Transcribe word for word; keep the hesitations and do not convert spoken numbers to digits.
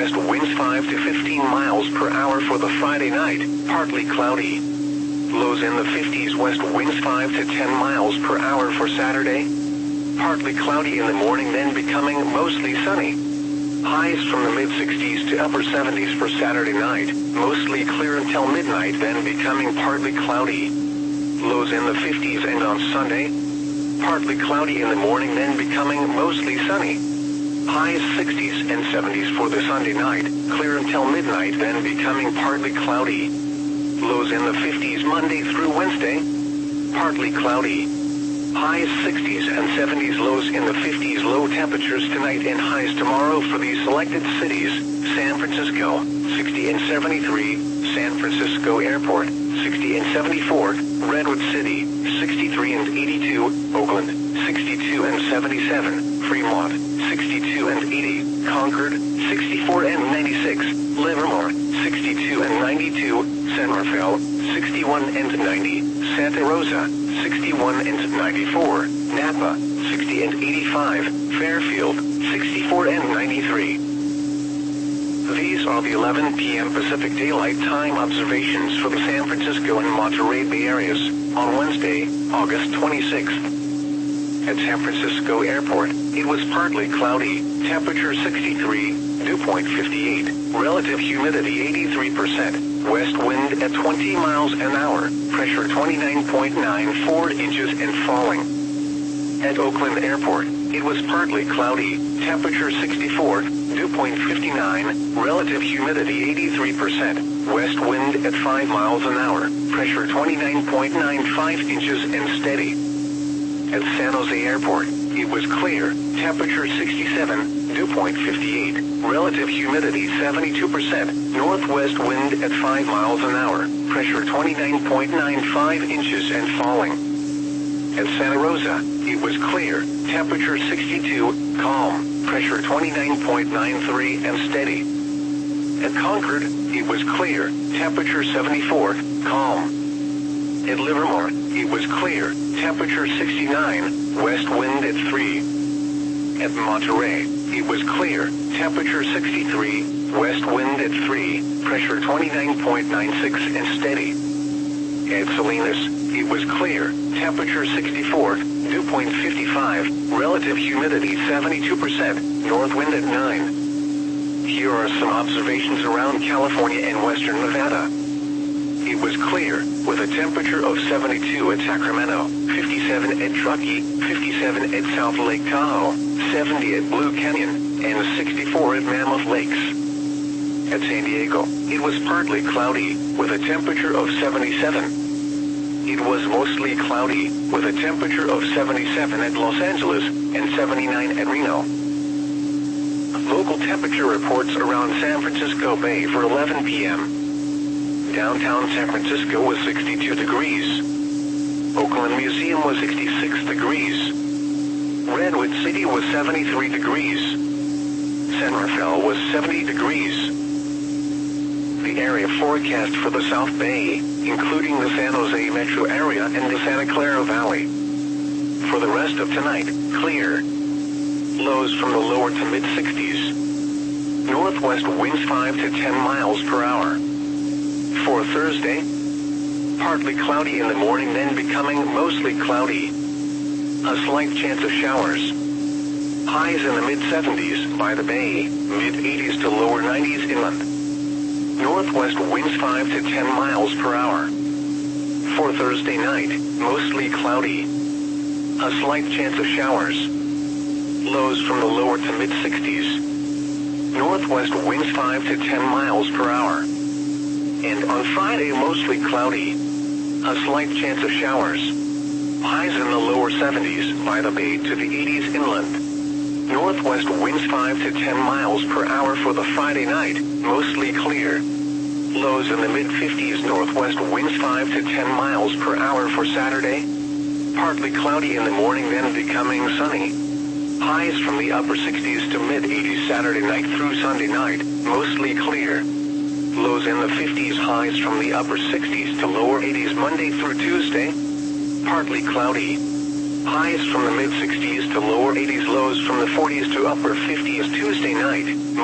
northwest winds five to fifteen miles per hour for the Friday night, partly cloudy. Lows in the fifties, west winds five to ten miles per hour for Saturday. Partly cloudy in the morning, then becoming mostly sunny. Highs from the mid-sixties to upper seventies for Saturday night, mostly clear until midnight, then becoming partly cloudy. Lows in the fifties, and on Sunday, partly cloudy in the morning, then becoming mostly sunny. Highs sixties and seventies for the Sunday night, clear until midnight, then becoming partly cloudy. Lows in the fifties Monday through Wednesday, partly cloudy. Highs sixties and seventies, lows in the fifties. Low temperatures tonight and highs tomorrow for these selected cities: San Francisco, sixty and seventy-three, San Francisco Airport, sixty and seventy-four, Redwood City, sixty-three and eighty-two, Oakland, sixty-two and seventy-seven, Fremont, sixty-two and eighty, Concord, sixty-four and ninety-six, Livermore, sixty-two and ninety-two, San Rafael, sixty-one and ninety, Santa Rosa, sixty-one and ninety-four, Napa, sixty and eighty-five, Fairfield, sixty-four and ninety-three. These are the eleven p m Pacific Daylight Time observations for the San Francisco and Monterey Bay areas on Wednesday, August twenty-sixth. At San Francisco Airport, it was partly cloudy, temperature sixty-three, dew point fifty-eight, relative humidity eighty-three percent, west wind at twenty miles an hour, pressure twenty-nine point nine four inches and falling. At Oakland Airport, it was partly cloudy, temperature sixty-four, dew point fifty-nine, relative humidity eighty-three percent, west wind at five miles an hour, pressure twenty-nine point nine five inches and steady. At San Jose Airport, it was clear, temperature sixty-seven, dew point fifty-eight, relative humidity seventy-two percent, northwest wind at five miles an hour, pressure twenty-nine point nine five inches and falling. At Santa Rosa, it was clear, temperature sixty-two, calm, pressure twenty-nine point nine three and steady. At Concord, it was clear, temperature seventy-four, calm. At Livermore, it was clear, temperature sixty-nine, west wind at three. At Monterey, it was clear, temperature sixty-three, west wind at three, pressure twenty-nine point nine six and steady. At Salinas, it was clear, temperature sixty-four, dew point fifty-five, relative humidity seventy-two percent, north wind at nine. Here are some observations around California and western Nevada. It was clear, with a temperature of seventy-two at Sacramento, fifty-seven at Truckee, fifty-seven at South Lake Tahoe, seventy at Blue Canyon, and sixty-four at Mammoth Lakes. At San Diego, it was partly cloudy, with a temperature of seventy-seven. It was mostly cloudy, with a temperature of seventy-seven at Los Angeles, and seventy-nine at Reno. Local temperature reports around San Francisco Bay for eleven p m Downtown San Francisco was sixty-two degrees. Oakland Museum was sixty-six degrees. Redwood City was seventy-three degrees. San Rafael was seventy degrees. The area forecast for the South Bay, including the San Jose metro area and the Santa Clara Valley. For the rest of tonight, clear. Lows from the lower to mid-sixties. Northwest winds five to ten miles per hour. For Thursday, partly cloudy in the morning, then becoming mostly cloudy. A slight chance of showers. Highs in the mid-seventies by the bay, mid-eighties to lower nineties inland. Northwest winds five to ten miles per hour. For Thursday night, mostly cloudy. A slight chance of showers. Lows from the lower to mid-sixties. Northwest winds five to ten miles per hour. And on Friday, mostly cloudy. A slight chance of showers. Highs in the lower seventies by the bay to the eighties inland. Northwest winds five to ten miles per hour for the Friday night, mostly clear. Lows in the mid-fifties, northwest winds five to ten miles per hour for Saturday. Partly cloudy in the morning, then becoming sunny. Highs from the upper sixties to mid-eighties Saturday night through Sunday night, mostly clear. Lows in the fifties, highs from the upper sixties to lower eighties Monday through Tuesday. Partly cloudy. Highs from the mid-sixties to lower eighties, lows from the forties to upper fifties Tuesday night.